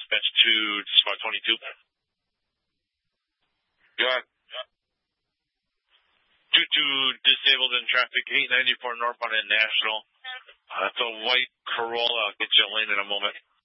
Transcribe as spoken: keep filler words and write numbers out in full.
Dispatch two, Spot twenty-two. Go ahead. two two disabled in traffic, eight ninety-four northbound and National. Uh, that's a white Corolla. I'll get you a lane in a moment.